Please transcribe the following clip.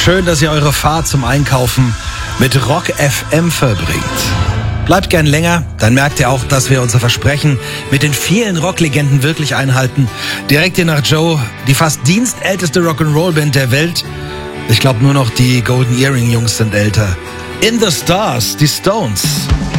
Schön, dass ihr eure Fahrt zum Einkaufen mit Rock FM verbringt. Bleibt gern länger, dann merkt ihr auch, dass wir unser Versprechen mit den vielen Rocklegenden wirklich einhalten. Direkt hier nach Joe, die fast dienstälteste Rock'n'Roll-Band der Welt. Ich glaube, nur noch die Golden Earring Jungs sind älter. In the Stars, die Stones.